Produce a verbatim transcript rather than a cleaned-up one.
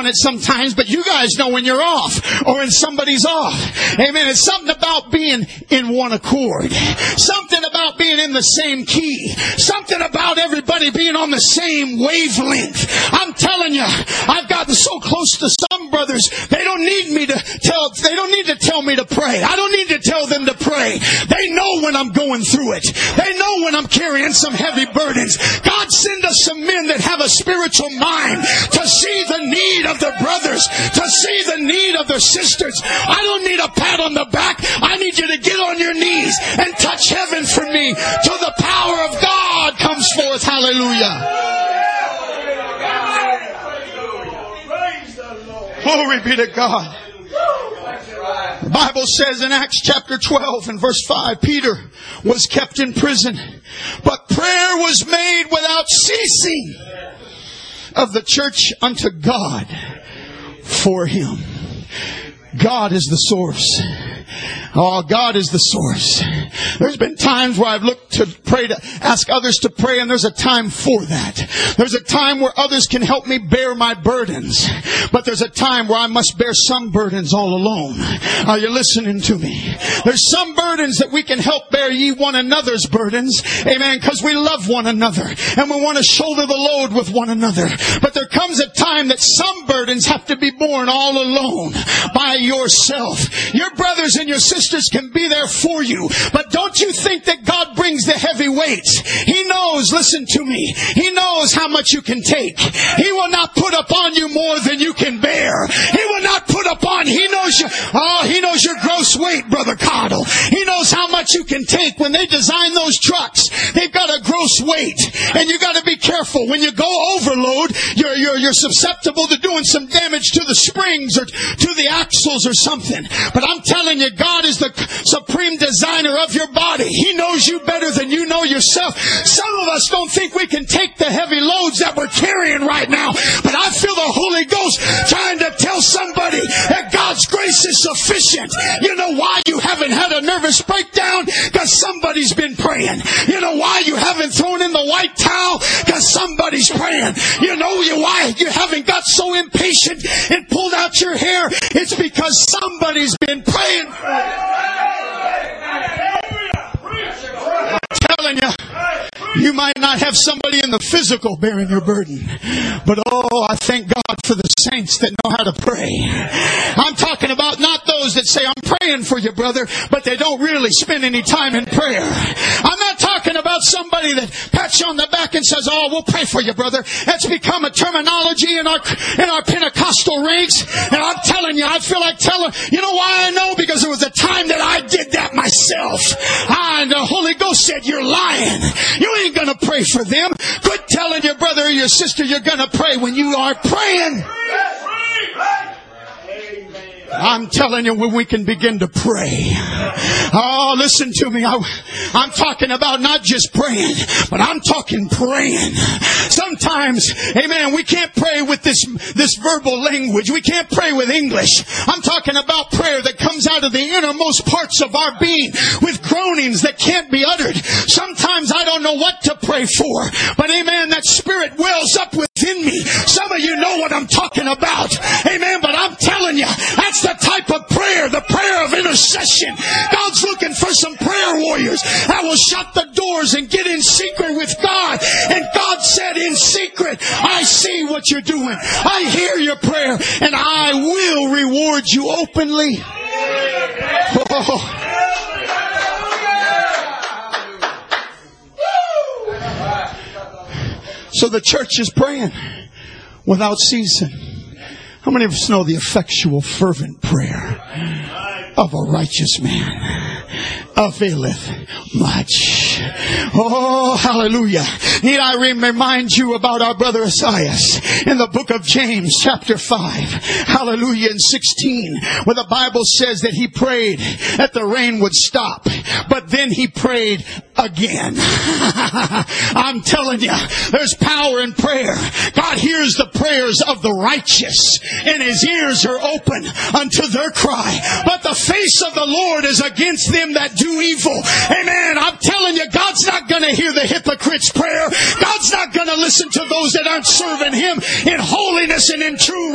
on it sometimes, but you guys know when you're off or when somebody's off. Amen. It's something about being in one accord. Something about being in the same key. Something about everybody being on the same wavelength. I'm telling you, I've gotten so close to some brothers, they don't need me to tell, they don't need to tell me to pray. I don't need to tell them to pray. They know when I'm going through it. They know when I'm carrying some heavy burdens. God send us some men that have a spiritual mind to see the need of their brothers, to see the need of their sisters. I don't need a pat on the back. I need you to get on your knees and touch heaven for me till the power of God comes forth. Hallelujah. Glory be to God. The Bible says in Acts chapter twelve and verse five, Peter was kept in prison, but prayer was made without ceasing of the church unto God for him. God is the source. Oh, God is the source. There's been times where I've looked to pray, to ask others to pray, and there's a time for that. There's a time where others can help me bear my burdens. But there's a time where I must bear some burdens all alone. Are you listening to me? There's some burdens that we can help bear ye one another's burdens. Amen. Because we love one another. And we want to shoulder the load with one another. But there comes a time that some burdens have to be borne all alone by yourself. Your brothers and your sisters can be there for you. But don't you think that God brings the heavy weights? He knows, listen to me, He knows how much you can take. He will not put upon you more than you can bear. He will not put upon, He knows you, oh, He knows your gross weight, Brother Cottle. He knows how much you can take. When they design those trucks, they've got a gross weight. And you got to be careful. When you go overload, you're, you're, you're susceptible to doing some damage to the springs or to the axles or something. But I'm telling you, God is the supreme designer of your body. He knows you better than you know yourself. Some of us don't think we can take the heavy loads that we're carrying right now. But I feel the Holy Ghost trying to tell somebody that God's grace is sufficient. You know why you haven't had a nervous breakdown? Because somebody's been praying. You know why you haven't thrown in the white towel? Because somebody's praying. You know why you haven't got so impatient and pulled out your hair? It's because somebody's been praying. I'm telling you, you might not have somebody in the physical bearing your burden, but oh, I thank God for the saints that know how to pray. I'm talking about not those that say, I'm praying for you, brother, but they don't really spend any time in prayer. I'm not talking about somebody that pats you on the back and says, oh, we'll pray for you, brother. That's become a terminology in our in our Pentecostal ranks. And I'm telling you, I feel like telling, you know why I know? Because there was a time that I did that myself. Ah, and the Holy Ghost said, you're lying. You ain't going to pray for them. Quit telling your brother or your sister you're going to pray when you are praying. I'm telling you, when we can begin to pray. Oh, listen to me. I, I'm talking about not just praying, but I'm talking praying. Sometimes, amen, we can't pray with this, this verbal language. We can't pray with English. I'm talking about prayer that comes out of the innermost parts of our being with groanings that can't be uttered. Sometimes I don't know what to pray for, but amen, that Spirit wells up within me. Some of you know what I'm talking about. Amen, but I'm telling you, that's the type of prayer, the prayer of intercession. God's looking for some prayer warriors that will shut the doors and get in secret with God. And God said, in secret, I see what you're doing. I hear your prayer, and I will reward you openly. Oh. So the church is praying without ceasing. How many of us know the effectual, fervent prayer of a righteous man availeth much? Oh, hallelujah. Need I remind you about our brother Esaias in the book of James chapter five, hallelujah, and sixteen, where the Bible says that he prayed that the rain would stop, but then he prayed again. I'm telling you, there's power in prayer. God hears the prayers of the righteous, and His ears are open unto their cry. But the face of the Lord is against them that do evil. Amen. I'm telling you, God's not going to hear the hypocrite's prayer. God's not going to listen to those that aren't serving Him in holiness and in true